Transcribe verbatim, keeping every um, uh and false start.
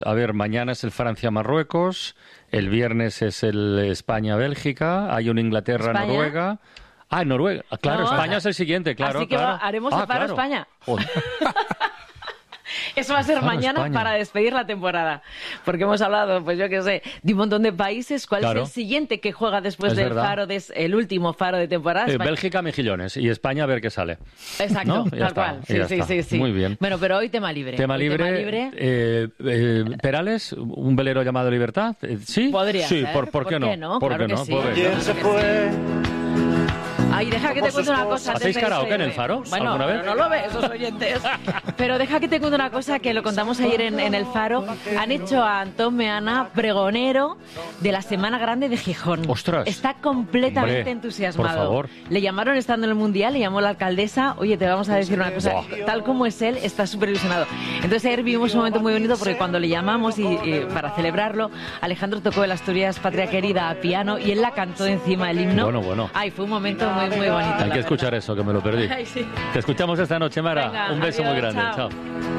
A ver, mañana es el Francia-Marruecos, el viernes es el España-Bélgica, hay un Inglaterra-Noruega. Ah, Noruega, claro, no, España es el siguiente, claro. Así que claro. va, haremos ah, el paro claro. España. Joder. Eso va a ser Claro, mañana España. para despedir la temporada. Porque hemos hablado, pues yo qué sé, de un montón de países. ¿Cuál Claro. es el siguiente que juega después Es del verdad. faro, de, el último faro de temporada? Eh, España. Bélgica, mejillones. Y España, a ver qué sale. Exacto, ¿No? Ya tal está, cual. Sí, ya sí, está. sí, sí. Muy bien. Bueno, pero hoy tema libre. Tema Hoy libre. Tema libre. Eh, eh, Perales, un velero llamado Libertad. Eh, ¿Sí? Podría sí, ser. ¿por, por qué no? ¿Por Claro qué que no? sí. Pues venga. ¿Quién se fue? Ay, deja que te cuente una cosa. ¿Hacéis antes de karaoke en el irse. Faro? Bueno, ¿Alguna vez? no lo ves, esos oyentes. Pero deja que te cuente una cosa que lo contamos ayer en, en el Faro. Han hecho a Antón Meana pregonero de la Semana Grande de Gijón. ¡Ostras! Está completamente Hombre, entusiasmado. por favor. Le llamaron estando en el Mundial, le llamó la alcaldesa. Oye, te vamos a decir una cosa. Buah. Tal como es él, está súper ilusionado. Entonces ayer vivimos un momento muy bonito porque cuando le llamamos y, y para celebrarlo, Alejandro tocó el Asturias Patria Querida a piano y él la cantó encima del himno. Bueno, bueno. Ay, fue un momento muy, muy bonito. Hay la que escuchar verdad. eso, que me lo perdí. Ay, sí. Te escuchamos esta noche, Mara. Venga, un beso adiós, muy grande. chao. Chao.